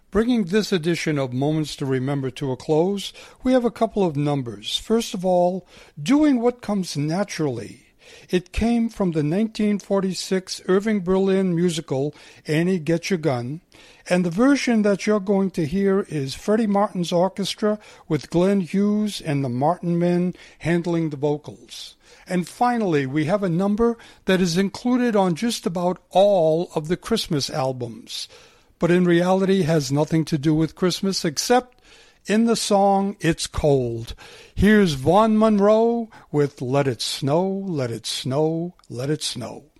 Bringing this edition of Moments to Remember to a close, we have a couple of numbers. First of all, Doing What Comes Naturally. It came from the 1946 Irving Berlin musical Annie Get Your Gun, and the version that you're going to hear is Freddie Martin's orchestra with Glenn Hughes and the Martin Men handling the vocals. And finally, we have a number that is included on just about all of the Christmas albums, but in reality has nothing to do with Christmas except in the song It's Cold. Here's Vaughn Monroe with Let It Snow, Let It Snow, Let It Snow.